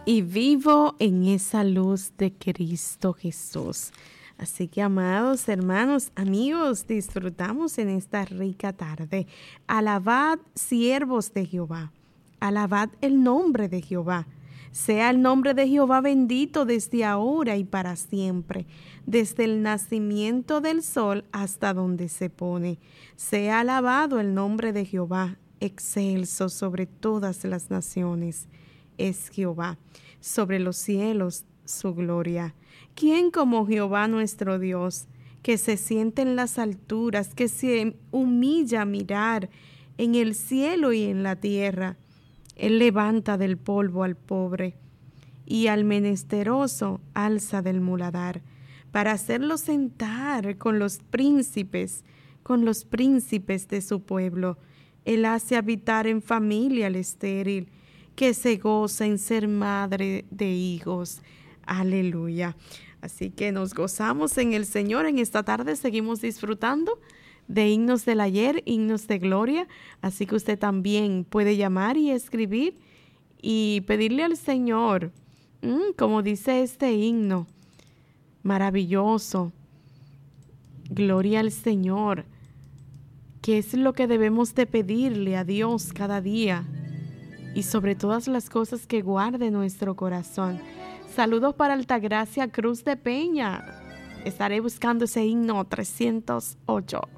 y vivo en esa luz de Cristo Jesús. Así que, amados hermanos, amigos, disfrutamos en esta rica tarde. Alabad, siervos de Jehová. Alabad el nombre de Jehová. Sea el nombre de Jehová bendito desde ahora y para siempre, desde el nacimiento del sol hasta donde se pone. Sea alabado el nombre de Jehová, excelso sobre todas las naciones. Es Jehová, sobre los cielos su gloria. ¿Quién como Jehová nuestro Dios, que se siente en las alturas, que se humilla a mirar en el cielo y en la tierra? Él levanta del polvo al pobre y al menesteroso alza del muladar, para hacerlo sentar con los príncipes de su pueblo. Él hace habitar en familia al estéril, que se goza en ser madre de hijos. Aleluya. Así que nos gozamos en el Señor. En esta tarde seguimos disfrutando de himnos del ayer, himnos de gloria. Así que usted también puede llamar y escribir y pedirle al Señor, como dice este himno, maravilloso, gloria al Señor. ¿Qué es lo que debemos de pedirle a Dios cada día? Y sobre todas las cosas que guarde nuestro corazón. Saludos para Altagracia Cruz de Peña. Estaré buscando ese himno 308.